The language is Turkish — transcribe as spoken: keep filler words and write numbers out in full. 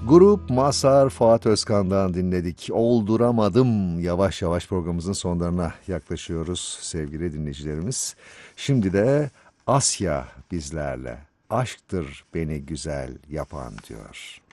Grup Mazhar Fuat Özkan'dan dinledik. Olduramadım. Yavaş yavaş programımızın sonlarına yaklaşıyoruz sevgili dinleyicilerimiz. Şimdi de Asya bizlerle. Aşktır beni güzel yapan diyor.